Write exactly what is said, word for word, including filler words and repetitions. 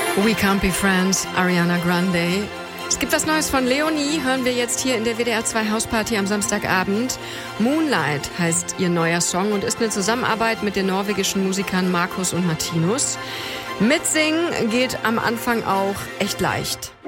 We Can't Be Friends, Ariana Grande. Es gibt was Neues von Leonie, hören wir jetzt hier in der W D R zwei Hausparty am Samstagabend. Moonlight heißt ihr neuer Song und ist eine Zusammenarbeit mit den norwegischen Musikern Markus und Martinus. Mitsingen geht am Anfang auch echt leicht.